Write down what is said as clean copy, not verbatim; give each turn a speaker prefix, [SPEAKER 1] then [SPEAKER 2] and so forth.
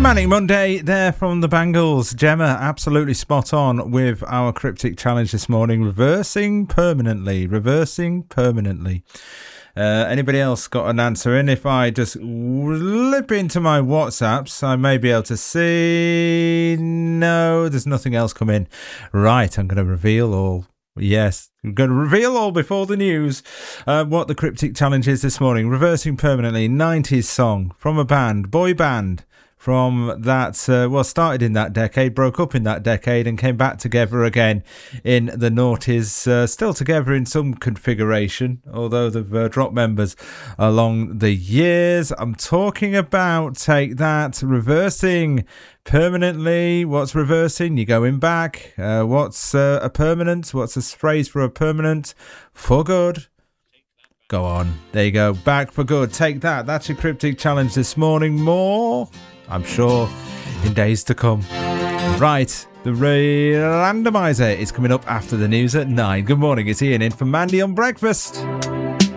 [SPEAKER 1] Manic Monday there from the Bangles. Gemma, absolutely spot on with our cryptic challenge this morning. Reversing permanently. Anybody else got an answer in? If I just slip into my WhatsApps, I may be able to see. No, there's nothing else come in. Right, I'm going to reveal all. Yes, I'm going to reveal all before the news what the cryptic challenge is this morning. Reversing permanently, 90s song from a band, boy band, from that, started in that decade, broke up in that decade and came back together again in the noughties, still together in some configuration, although they've dropped members along the years. I'm talking about Take That, reversing permanently. What's reversing? You're going back. What's a permanent? What's a phrase for a permanent? For good. Go on. There you go. Back for good. Take that. That's your cryptic challenge this morning. More, I'm sure, in days to come. Right. The randomizer is coming up after the news at 9. Good morning. It's Ian in for Mandy on Breakfast.